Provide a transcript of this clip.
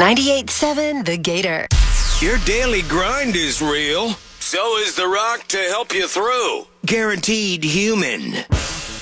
98.7 The Gator. Your daily grind is real. So is The Rock to help you through. Guaranteed human.